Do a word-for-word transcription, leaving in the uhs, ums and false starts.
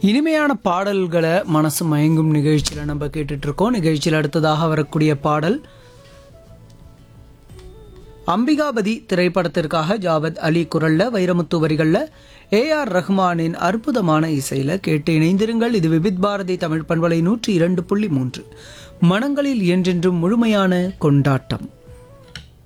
இனிமையான பாடல்களை மனசு மயங்கும் நிகழ்ச்சியில் நம்ம கேட்டுட்டு இருக்கோம். நிகழ்ச்சியில் அடுத்ததாக வரக்கூடிய பாடல் அம்பிகாபதி திரைப்படத்திற்காக ஜாவத் அலி குரல்ல, வைரமுத்து வரிகள்ல, ஏ ஆர் ரஹ்மானின் அற்புதமான இசையில கேட்டு இணைந்திருங்கள். இது விபித் பாரதி தமிழ் பண்பலை நூற்றி இரண்டு புள்ளி மூன்று. மனங்களில் என்றென்றும் முழுமையான கொண்டாட்டம்.